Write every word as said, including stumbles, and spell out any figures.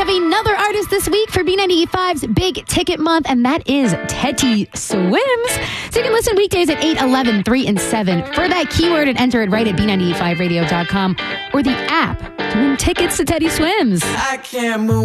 have another artist this week for B ninety-five's Big Ticket Month, and that is Teddy Swims. So you can listen weekdays at eight, eleven, three, and seven for that keyword and enter it right at B ninety-five radio dot com or the app to win tickets to Teddy Swims. I can't move.